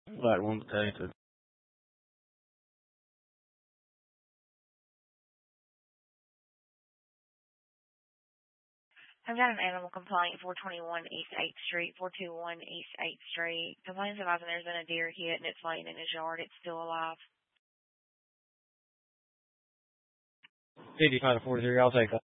Like one potato. I've got an animal complaint, 421 East 8th Street, 421 East 8th Street. Complaints advising there's been a deer hit and it's laying in his yard. It's still alive. 55 to 43, I'll take that.